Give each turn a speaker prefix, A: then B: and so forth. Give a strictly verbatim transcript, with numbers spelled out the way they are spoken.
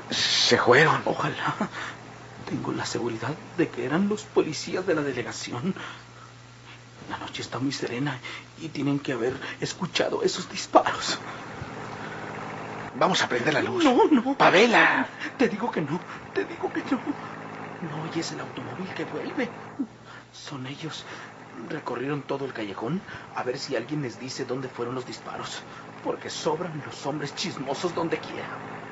A: Se fueron.
B: Ojalá. Tengo la seguridad de que eran los policías de la delegación. La noche está muy serena y tienen que haber escuchado esos disparos.
A: Vamos a prender la luz.
B: No, no.
A: ¡Pavela!
B: Te digo que no, te digo que no. No oyes el automóvil que vuelve. Son ellos. Recorrieron todo el callejón a ver si alguien les dice dónde fueron los disparos. Porque sobran los hombres chismosos donde quiera.